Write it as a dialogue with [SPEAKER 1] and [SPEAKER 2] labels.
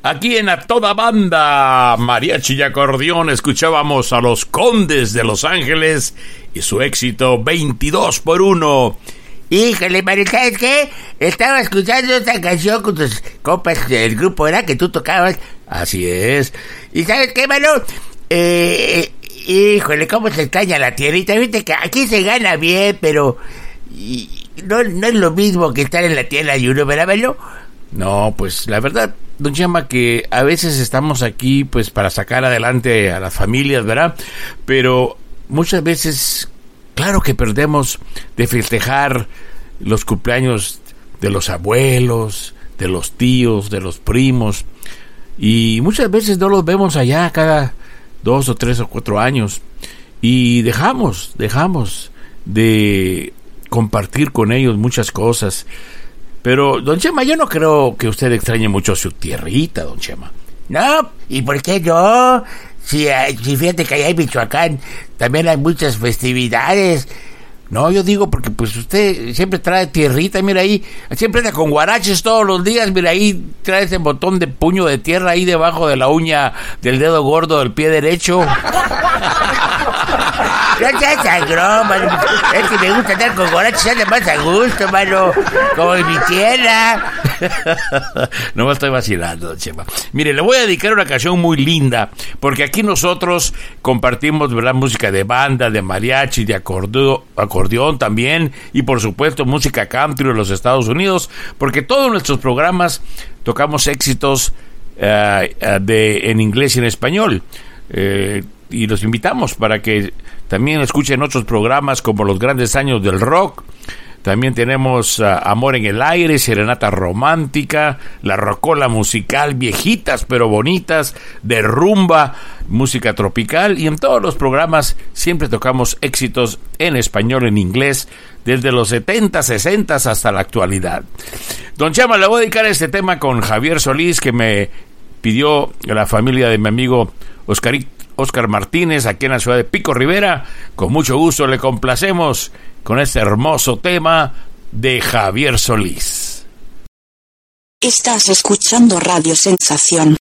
[SPEAKER 1] Aquí en A Toda Banda, mariachi y acordeón, escuchábamos a los Condes de Los Ángeles y su éxito 22x1.
[SPEAKER 2] Híjole, Mario, ¿sabes qué? Estaba escuchando esta canción con tus compas del grupo, ¿verdad? Que tú tocabas.
[SPEAKER 1] Así es.
[SPEAKER 2] ¿Y sabes qué, mano? Híjole, cómo se extraña la tierrita. Viste que aquí se gana bien, pero no es lo mismo que estar en la tierra y uno, ¿verdad, mano?
[SPEAKER 1] No, pues la verdad, don Chema, que a veces estamos aquí pues para sacar adelante a las familias, ¿verdad? Pero muchas veces, claro que perdemos de festejar los cumpleaños de los abuelos, de los tíos, de los primos, y muchas veces no los vemos allá cada 2 o 3 o 4 años, y dejamos de compartir con ellos muchas cosas. Pero, don Chema, yo no creo que usted extrañe mucho su tierrita, don Chema.
[SPEAKER 2] No, ¿y por qué no? Si fíjate que allá en Michoacán también hay muchas festividades.
[SPEAKER 1] No, yo digo porque pues usted siempre trae tierrita, mira ahí, siempre anda con guaraches todos los días, mira ahí, trae ese botón de puño de tierra ahí debajo de la uña del dedo gordo del pie derecho.
[SPEAKER 2] No seas sangrón, mano. Es que me gusta andar con guaraches, anda más a gusto, mano. Como en mi tierra.
[SPEAKER 1] No me estoy vacilando, don Chema. Mire, le voy a dedicar una canción muy linda, porque aquí nosotros compartimos, ¿verdad?, música de banda, de mariachi, de acordeón también, y por supuesto música country de los Estados Unidos, porque todos nuestros programas tocamos éxitos en inglés y en español. Y los invitamos para que también escuchen otros programas como Los Grandes Años del Rock. También tenemos Amor en el Aire, Serenata Romántica, La Rocola Musical, viejitas pero bonitas, de rumba, música tropical, y en todos los programas siempre tocamos éxitos en español, en inglés, desde los 70, 60 hasta la actualidad. Don Chema, le voy a dedicar este tema con Javier Solís, que me pidió la familia de mi amigo Oscar Martínez, aquí en la ciudad de Pico Rivera. Con mucho gusto le complacemos con este hermoso tema de Javier Solís.
[SPEAKER 3] Estás escuchando Radio Sensación.